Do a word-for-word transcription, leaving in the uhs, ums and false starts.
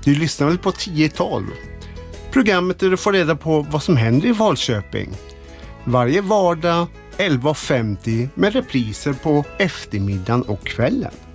Du lyssnar väl på tio tolv? Programmet där du får reda på vad som händer i Falköping. Varje vardag elva femtio med repriser på eftermiddagen och kvällen.